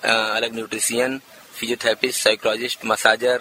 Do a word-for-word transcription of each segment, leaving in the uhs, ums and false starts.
अलग nutrition, physiotherapist, psychologist, massager,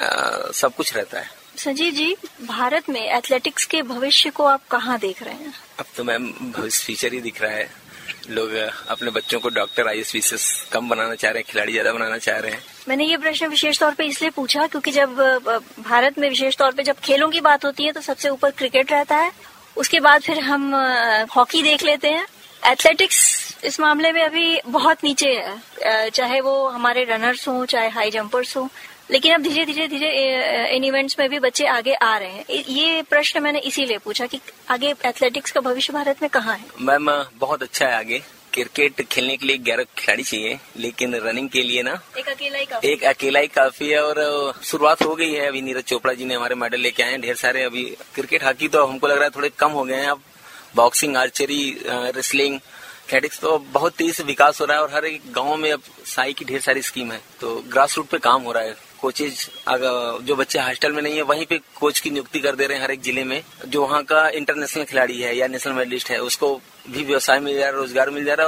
सब कुछ रहता है। संजीव जी, भारत में एथलेटिक्स के भविष्य को आप कहाँ देख रहे हैं? अब तो मैम भविष्य फ्यूचर ही दिख रहा है। लोग अपने बच्चों को doctor, I S P S कम बनाना चाह रहे हैं, खिलाड़ी ज्यादा बनाना चाह रहे हैं। मैंने ये प्रश्न विशेष तौर पे इसलिए पूछा क्योंकि जब भारत में विशेष तौर पे जब खेलों की बात होती है तो सबसे ऊपर क्रिकेट रहता है, उसके बाद फिर हम हॉकी देख लेते हैं। एथलेटिक्स इस मामले में अभी बहुत नीचे है, चाहे वो हमारे रनर्स हों, चाहे हाई जंपर्स हों, लेकिन अब धीरे धीरे धीरे इन इवेंट्स में भी बच्चे आगे आ रहे हैं। ये प्रश्न मैंने इसीलिए पूछा कि आगे एथलेटिक्स का भविष्य भारत में कहाँ है? मैम बहुत अच्छा है आगे। क्रिकेट खेलने के लिए ग्यारह खिलाड़ी चाहिए, लेकिन रनिंग के लिए ना एक अकेला ही काफी एक अकेला ही काफी है। और शुरुआत हो गई है, अभी नीरज चोपड़ा जी ने हमारे मेडल लेके आए हैं ढेर सारे। अभी क्रिकेट, हॉकी तो हमको लग रहा है थोड़े कम हो गए हैं। अब बॉक्सिंग, आर्चरी, रेसलिंग, एथलेटिक्स तो बहुत तेजी से विकास हो रहा है और हर एक गांव में अब साई की ढेर सारी स्कीम है, तो ग्रास रूट पे काम हो रहा है। कोचेज, अगर जो बच्चे हॉस्टल में नहीं है वहीं पे कोच की नियुक्ति कर दे रहे हैं हर एक जिले में। जो वहाँ का इंटरनेशनल खिलाड़ी है या नेशनल मेडलिस्ट है उसको भी व्यवसाय मिल जा रहा है, रोजगार मिल जा रहा है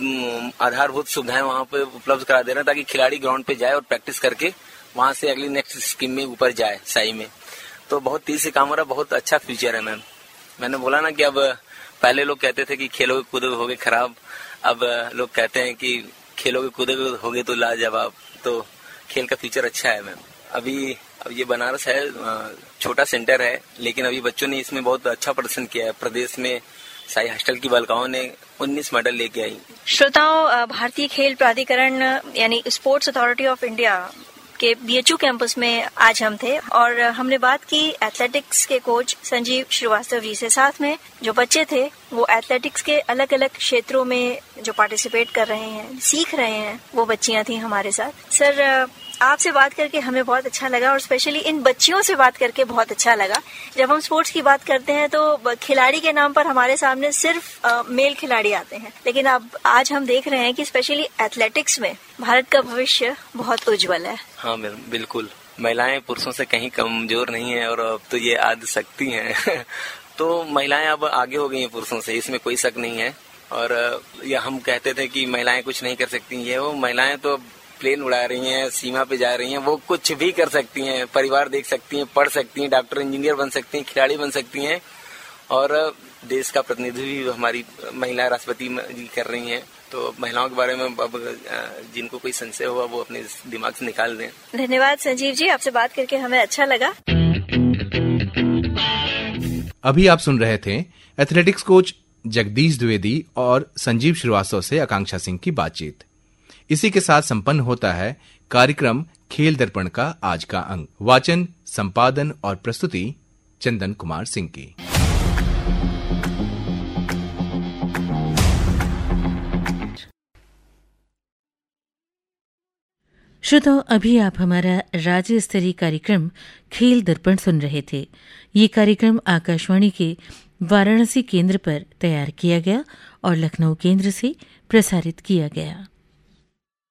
और आधारभूत सुविधाएं वहाँ पे उपलब्ध करा दे रहे हैं ताकि खिलाड़ी ग्राउंड पे जाए और प्रैक्टिस करके वहाँ से अगली नेक्स्ट स्कीम में ऊपर जाए साई में। तो बहुत तेजी से काम हो रहा है, बहुत अच्छा फ्यूचर है मैम। मैंने बोला ना कि अब पहले लोग कहते थे कि खेलोगे कूदोगे होगे खराब, अब लोग कहते हैं कि खेलोगे कूदोगे होगे तो लाजवाब। तो खेल का फ्यूचर अच्छा है मैम। अभी अब ये बनारस है, छोटा सेंटर है, लेकिन अभी बच्चों ने इसमें बहुत अच्छा प्रदर्शन किया है। प्रदेश में साई हॉस्टल की बालिकाओं ने उन्नीस मेडल लेके आई। श्रोताओं, भारतीय खेल प्राधिकरण यानी स्पोर्ट्स अथॉरिटी ऑफ इंडिया के बी एच यू कैंपस में आज हम थे और हमने बात की एथलेटिक्स के कोच संजीव श्रीवास्तव जी से। साथ में जो बच्चे थे वो एथलेटिक्स के अलग अलग क्षेत्रों में जो पार्टिसिपेट कर रहे हैं, सीख रहे हैं, वो बच्चियां थी हमारे साथ। सर, आपसे बात करके हमें बहुत अच्छा लगा और स्पेशली इन बच्चियों से बात करके बहुत अच्छा लगा। जब हम स्पोर्ट्स की बात करते हैं तो खिलाड़ी के नाम पर हमारे सामने सिर्फ आ, मेल खिलाड़ी आते हैं, लेकिन अब आज हम देख रहे हैं कि स्पेशली एथलेटिक्स में भारत का भविष्य बहुत उज्जवल है। हाँ मैम, बिल्कुल। महिलाएं पुरुषों से कहीं कमजोर नहीं है और अब तो ये आद सकती हैं। तो महिलाएं अब आगे हो गई हैं पुरुषों से, इसमें कोई शक नहीं है। और या हम कहते थे कि महिलाएं कुछ नहीं कर सकती, ये वो महिलाएं तो प्लेन उड़ा रही हैं, सीमा पे जा रही हैं, वो कुछ भी कर सकती हैं, परिवार देख सकती हैं, पढ़ सकती हैं, डॉक्टर इंजीनियर बन सकती हैं, खिलाड़ी बन सकती हैं और देश का प्रतिनिधि भी हमारी महिला राष्ट्रपति जी कर रही हैं। तो महिलाओं के बारे में अब जिनको कोई संशय हुआ वो अपने दिमाग से निकाल दें। धन्यवाद संजीव जी, आपसे बात करके हमें अच्छा लगा। अभी आप सुन रहे थे एथलेटिक्स कोच जगदीश द्विवेदी और संजीव श्रीवास्तव से आकांक्षा सिंह की बातचीत। इसी के साथ संपन्न होता है कार्यक्रम खेल दर्पण का आज का अंक। वाचन, संपादन और प्रस्तुति चंदन कुमार सिंह की। श्रोताओं, अभी आप हमारा राज्य स्तरीय कार्यक्रम खेल दर्पण सुन रहे थे। ये कार्यक्रम आकाशवाणी के वाराणसी केंद्र पर तैयार किया गया और लखनऊ केंद्र से प्रसारित किया गया।